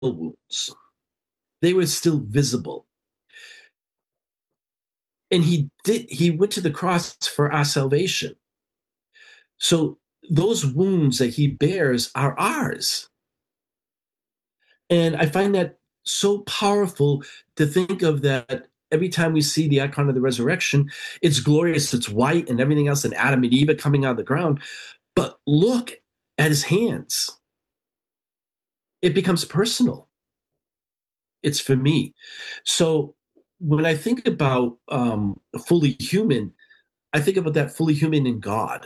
wounds. They were still visible. And he went to the cross for our salvation. So those wounds that he bears are ours. And I find that so powerful to think of that every time we see the icon of the resurrection, it's glorious, it's white and everything else, and Adam and Eve are coming out of the ground. But look at his hands. It becomes personal. It's for me. So when I think about fully human, I think about that fully human in God.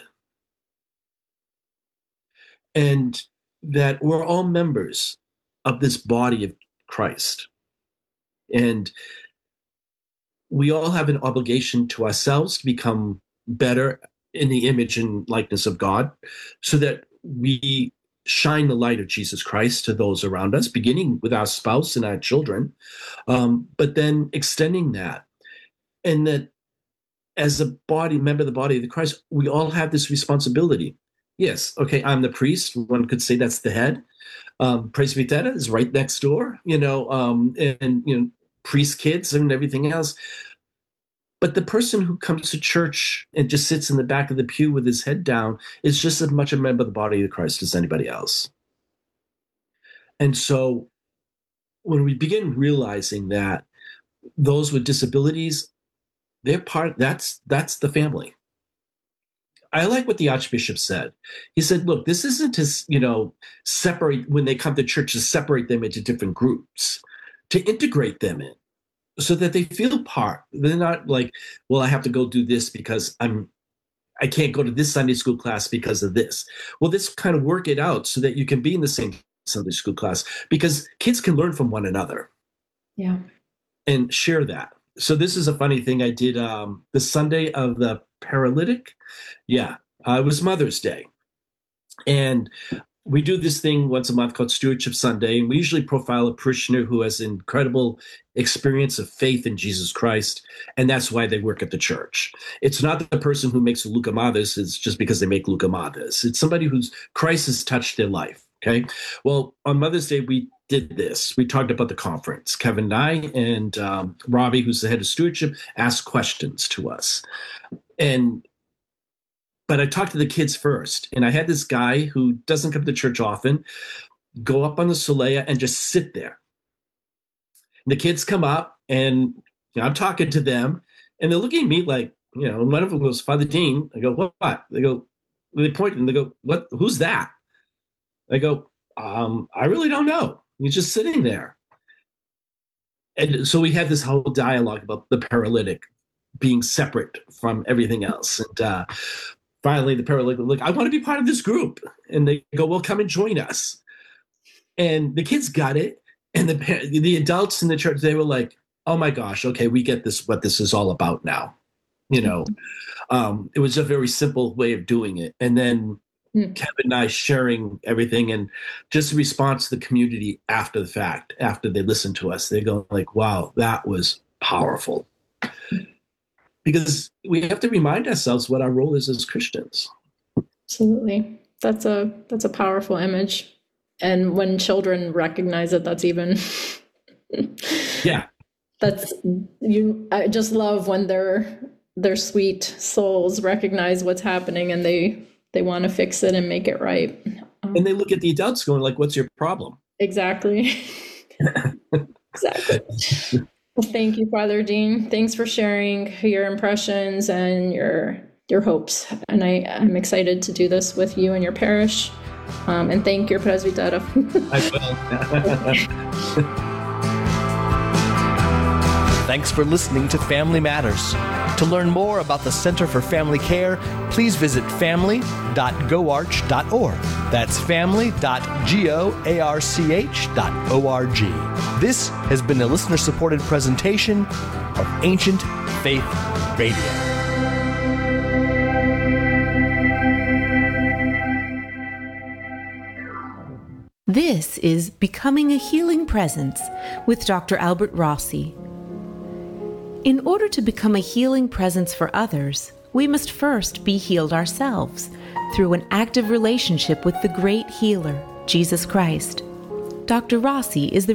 And that we're all members of this body of Christ. And we all have an obligation to ourselves to become better in the image and likeness of God, so that we shine the light of Jesus Christ to those around us, beginning with our spouse and our children, but then extending that. And that as a body, member of the body of the Christ, we all have this responsibility. Yes, okay, I'm the priest. One could say that's the head. Presbytera is right next door, and priest kids and everything else. But the person who comes to church and just sits in the back of the pew with his head down is just as much a member of the body of Christ as anybody else. And so when we begin realizing that those with disabilities, they're that's the family. I like what the Archbishop said. He said, look, this isn't to, separate, when they come to church, to separate them into different groups, to integrate them in so that they feel part. They're not like, well, I have to go do this because I can't go to this Sunday school class because of this. Well, let's kind of work it out so that you can be in the same Sunday school class, because kids can learn from one another. Yeah. And share that. So this is a funny thing I did the Sunday of the paralytic. Yeah, it was Mother's Day. And we do this thing once a month called Stewardship Sunday. And we usually profile a parishioner who has incredible experience of faith in Jesus Christ. And that's why they work at the church. It's not the person who makes Lucamadas. It's just because they make Lucamadas. It's somebody whose Christ has touched their life. Okay. Well, on Mother's Day, we did this. We talked about the conference. Kevin and I and Robbie, who's the head of stewardship, asked questions to us. But I talked to the kids first. And I had this guy who doesn't come to church often go up on the solea and just sit there. And the kids come up and I'm talking to them and they're looking at me like, one of them goes, Father Dean. I go, what? They go, they point and they go, what? Who's that? I go, I really don't know. He's just sitting there. And so we had this whole dialogue about the paralytic being separate from everything else. And finally, the paralytic was like, I want to be part of this group. And they go, well, come and join us. And the kids got it. And the adults in the church, they were like, oh my gosh, okay, we get this, what this is all about now. It was a very simple way of doing it. And then Kevin and I sharing everything, and just a response to the community after the fact, after they listen to us, they go like, wow, that was powerful. Because we have to remind ourselves what our role is as Christians. Absolutely. That's a powerful image. And when children recognize it, that's even yeah. I just love when their sweet souls recognize what's happening and they want to fix it and make it right. And they look at the adults going like, what's your problem? Exactly. Exactly. Well, thank you, Father Dean. Thanks for sharing your impressions and your hopes. And I'm excited to do this with you and your parish. And thank your presbytera. I will. Thanks for listening to Family Matters. To learn more about the Center for Family Care, please visit family.goarch.org. That's family.goarch.org. This has been a listener-supported presentation of Ancient Faith Radio. This is Becoming a Healing Presence with Dr. Albert Rossi. In order to become a healing presence for others, we must first be healed ourselves through an active relationship with the great healer, Jesus Christ. Dr. Rossi is the